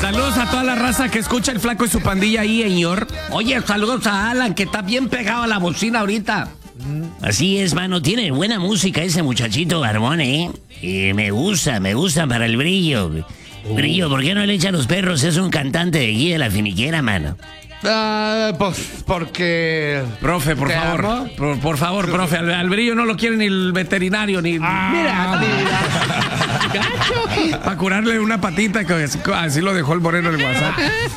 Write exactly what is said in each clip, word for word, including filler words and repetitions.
Saludos a toda la raza que escucha el Flaco y su pandilla ahí, señor. Oye, saludos a Alan, que está bien pegado a la bocina ahorita. Así es, mano, tiene buena música ese muchachito barbón, ¿eh? Y me gusta, me gusta para el brillo. Uh. Brillo, ¿por qué no le echan los perros? Es un cantante de Guía de la Finiquera, mano. Uh, pues porque... Profe, por favor, por, por favor, profe, al, al brillo no lo quiere ni el veterinario, ni... Ah, mira, mira. Para curarle una patita, que así lo dejó el moreno en el WhatsApp.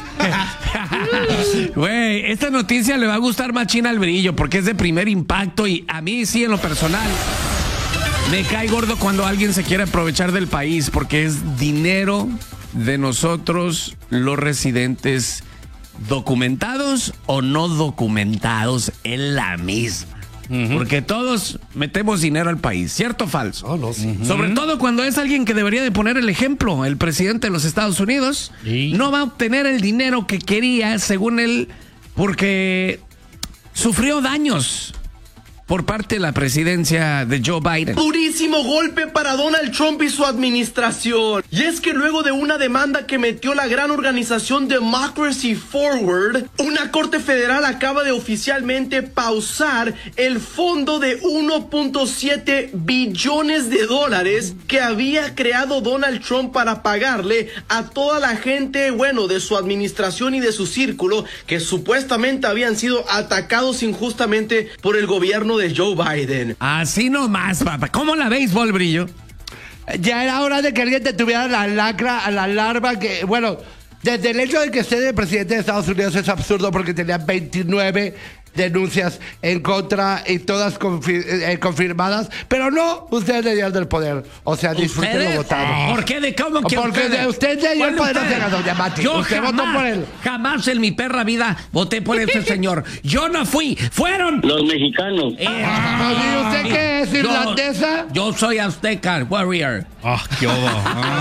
Güey, esta noticia le va a gustar machina al brillo, porque es de primer impacto y a mí sí, en lo personal, me cae gordo cuando alguien se quiere aprovechar del país, porque es dinero de nosotros, los residentes documentados o no documentados, es la misma. Uh-huh. Porque todos metemos dinero al país, ¿cierto o falso? Oh, no, sí. Uh-huh. Sobre todo cuando es alguien que debería de poner el ejemplo. El presidente de los Estados Unidos ¿Sí? no va a obtener el dinero que quería, según él, porque sufrió daños por parte de la presidencia de Joe Biden. Durísimo golpe para Donald Trump y su administración. Y es que luego de una demanda que metió la gran organización Democracy Forward, una corte federal acaba de oficialmente pausar el fondo de uno punto siete billones de dólares que había creado Donald Trump para pagarle a toda la gente, bueno, de su administración y de su círculo, que supuestamente habían sido atacados injustamente por el gobierno de Joe Biden. Así nomás, papá. ¿Cómo la béisbol, brillo? Ya era hora de que alguien te tuviera la lacra, la larva que, bueno, desde el hecho de que esté de presidente de Estados Unidos es absurdo porque tenía veintinueve denuncias en contra y todas confir eh, confirmadas, pero no, ustedes le dieron del poder. O sea, disfruten lo votado. ¿Por qué? ¿De cómo que Porque ustedes? de usted le dio el poder a doña Mati. Yo usted jamás, votó por él. Jamás en mi perra vida voté por ese señor. Yo no fui, fueron los mexicanos. Eh, ah, ¿Y usted qué es, irlandesa? Yo, yo soy azteca, warrior. Ah, qué obo.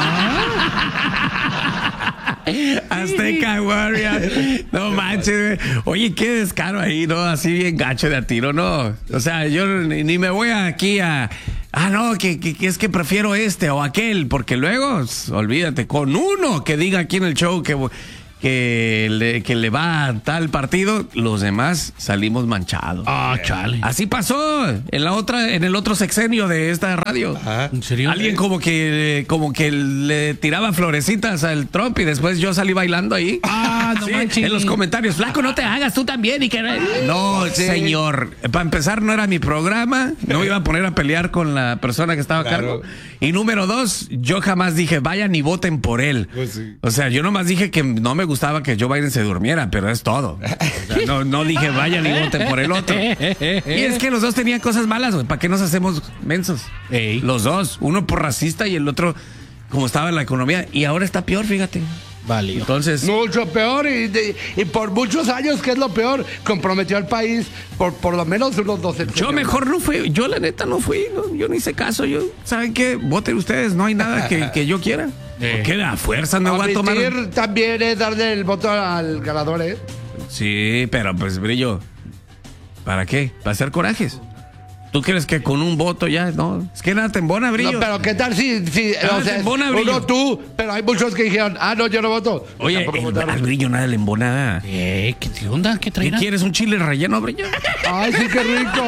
Azteca Warrior. No manches, oye, qué descaro ahí, ¿no? Así bien gacho de a tiro, ¿no? O sea, yo ni, ni me voy aquí a... Ah, no, que, que, que es que prefiero este o aquel, porque luego, olvídate, con uno que diga aquí en el show que... Que le, que le va a tal partido, los demás salimos manchados. Ah, chale. Así pasó en la otra, en el otro sexenio de esta radio. Ajá. ¿En serio? Alguien como que, como que le tiraba florecitas al Trump y después yo salí bailando ahí. Ah, no sí, manches. en los comentarios, flaco, no te hagas tú también y que no, sí. Señor. Para empezar, no era mi programa, no me iba a poner a pelear con la persona que estaba a claro. cargo. Y número dos, yo jamás dije vayan y voten por él. Pues sí. O sea, yo nomás dije que no me gustaba que Joe Biden se durmiera, pero es todo. O sea, no, no dije vayan y voten por el otro. Y es que los dos tenían cosas malas, güey. ¿Para qué nos hacemos mensos? Ey. Los dos, uno por racista y el otro como estaba en la economía. Y ahora está peor, fíjate. Vale. Entonces, mucho peor y, de, y por muchos años, que es lo peor, comprometió al país por por lo menos unos doce. Yo mejor no fui, yo la neta no fui, no, yo no hice caso, yo, ¿saben qué? Voten ustedes, no hay nada que, que yo quiera. Eh. ¿Por qué a fuerza no voy a tomar? También es darle el voto al ganador, ¿eh? Sí, pero pues, Brillo, ¿para qué? ¿Para hacer corajes? ¿Tú crees que con un voto ya? No, es que nada te embona, Brillo. No, pero ¿qué tal si, si Nada o sea, te embona, Brillo. uno tú, pero hay muchos que dijeron, ah, no, yo no voto? Oye, el, al Brillo nada le embona. Eh, ¿qué onda? ¿Qué ¿Qué traerá? quieres, un chile relleno, Brillo? Ay, sí, qué rico.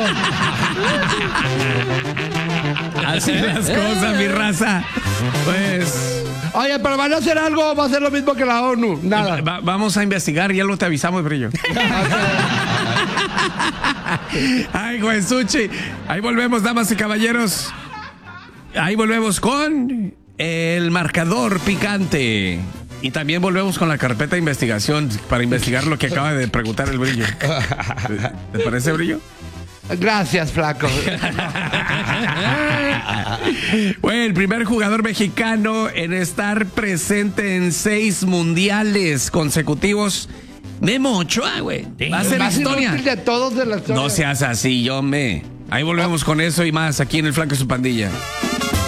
Así las cosas, mi raza. Pues... Oye, pero van a hacer algo, va a ser lo mismo que la ONU. Nada. Va, vamos a investigar, ya lo te avisamos, Brillo. Ay, Juesuchi. Ahí volvemos, damas y caballeros. Ahí volvemos con el marcador picante. Y también volvemos con la carpeta de investigación para investigar lo que acaba de preguntar el Brillo. ¿Te parece, Brillo? Gracias, flaco. Bueno, el primer jugador mexicano en estar presente en seis mundiales consecutivos, Memo Ochoa, güey. Va a ser Más historia. inútil de todos de la historia. No seas así, yo me. Ahí volvemos con eso y más aquí en el Flaco y su pandilla.